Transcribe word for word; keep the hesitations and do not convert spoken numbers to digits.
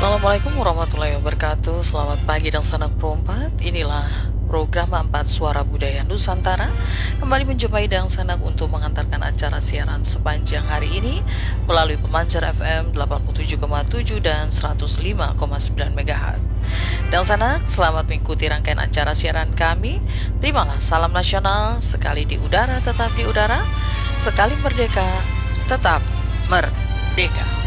Assalamualaikum warahmatullahi wabarakatuh. Selamat pagi dan salam perempat. Inilah program Empat Suara Budaya Nusantara kembali menjumpai Dang Sanak untuk mengantarkan acara siaran sepanjang hari ini melalui pemancar F M delapan puluh tujuh koma tujuh dan seratus lima koma sembilan megahertz. Dang Sanak, selamat mengikuti rangkaian acara siaran kami. Terimalah salam nasional, sekali di udara tetap di udara, sekali merdeka tetap merdeka.